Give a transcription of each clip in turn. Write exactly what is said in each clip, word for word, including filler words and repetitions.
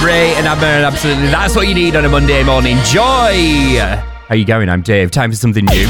Bray and Abba, and absolutely that's what you need on a Monday morning. Joy! How you going? I'm Dave. Time for something new.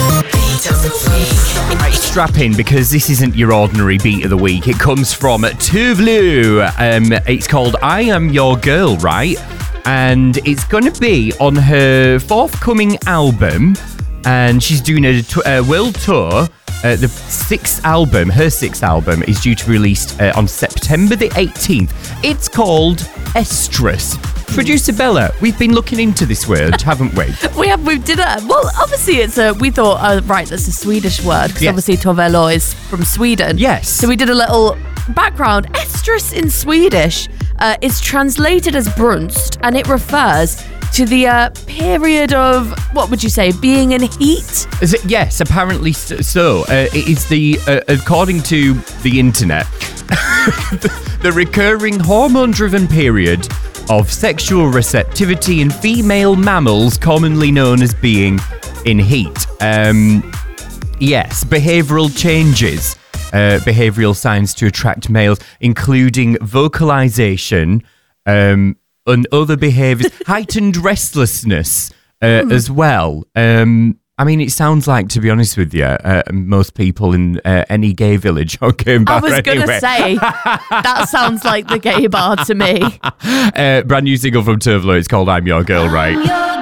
Right, strap in, because this isn't your ordinary beat of the week. It comes from Tuvlu. Um, it's called I Am Your Girl, right? And it's going to be on her forthcoming album. And she's doing a, t- a world tour. Uh, the sixth album, her sixth album, is due to be released uh, on September the eighteenth. It's called Estrus. Producer Bella, we've been looking into this word, haven't we? We have. We did it. Well, obviously, it's a. We thought, uh, right, that's a Swedish word, because Yes. obviously Tovelo is from Sweden. Yes. So we did a little background. Estrus in Swedish uh, is translated as brunst, and it refers to the uh, period of, what would you say, being in heat? Is it? Yes, apparently so. Uh, it is the, uh, according to the internet, the, the recurring hormone-driven period of sexual receptivity in female mammals, commonly known as being in heat. Um, yes, behavioural changes, uh, behavioural signs to attract males, including vocalization, um, and other behaviours, heightened restlessness uh, mm. as well. Um, I mean, it sounds like, to be honest with you, uh, most people in uh, any gay village are gay bar. I was anyway. going to say, that sounds like the gay bar to me. Uh, brand new single from Tuvlo. It's called I'm Your Girl, right?